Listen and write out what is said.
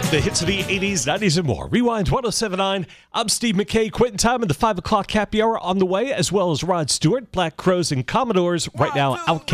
The hits of the 80s, 90s, and more. Rewind 1079. I'm Steve McKay. Quitting time in the 5 o'clock happy hour on the way, as well as Rod Stewart, Black Crows, and Commodores. Right now, Outcast.